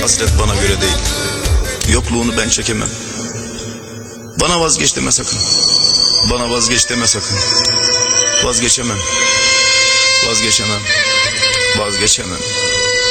Hasret bana göre değil. Yokluğunu ben çekemem. Bana vazgeç deme sakın. Bana vazgeç deme sakın. Vazgeçemem. Vazgeçemem. Vazgeçemem.